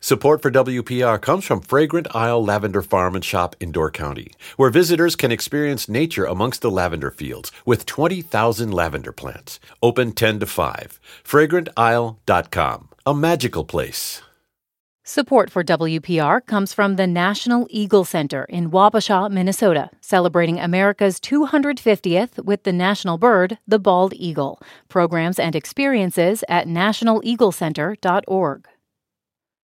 Support for WPR comes from Fragrant Isle Lavender Farm and Shop in Door County, where visitors can experience nature amongst the lavender fields with 20,000 lavender plants. Open 10 to 5. FragrantIsle.com. A magical place. Support for WPR comes from the National Eagle Center in Wabasha, Minnesota, celebrating America's 250th with the national bird, the bald eagle. Programs and experiences at nationaleaglecenter.org.